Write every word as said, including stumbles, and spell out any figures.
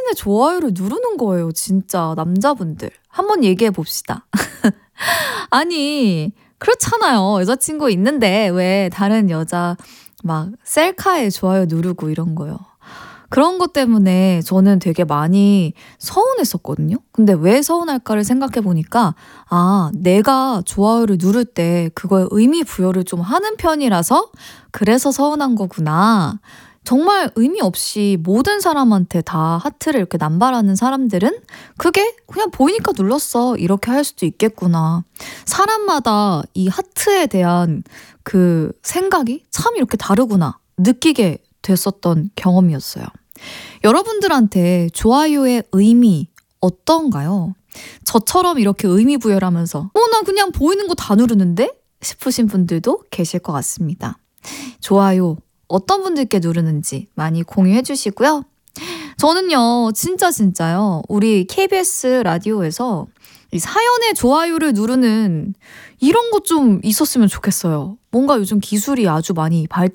사진에 좋아요를 누르는 거예요. 진짜 남자분들. 한번 얘기해 봅시다. 아니 그렇잖아요. 여자친구 있는데 왜 다른 여자 막 셀카에 좋아요 누르고 이런 거요. 그런 것 때문에 저는 되게 많이 서운했었거든요. 근데 왜 서운할까를 생각해 보니까 아, 내가 좋아요를 누를 때 그거에 의미 부여를 좀 하는 편이라서 그래서 서운한 거구나. 정말 의미 없이 모든 사람한테 다 하트를 이렇게 남발하는 사람들은 그게 그냥 보이니까 눌렀어. 이렇게 할 수도 있겠구나. 사람마다 이 하트에 대한 그 생각이 참 이렇게 다르구나. 느끼게 됐었던 경험이었어요. 여러분들한테 좋아요의 의미 어떤가요? 저처럼 이렇게 의미 부여를 하면서 어, 나 그냥 보이는 거 다 누르는데? 싶으신 분들도 계실 것 같습니다. 좋아요 어떤 분들께 누르는지 많이 공유해 주시고요. 저는요 진짜 진짜요 우리 케이비에스 라디오에서 이 사연에 좋아요를 누르는 이런 거 좀 있었으면 좋겠어요. 뭔가 요즘 기술이 아주 많이 발달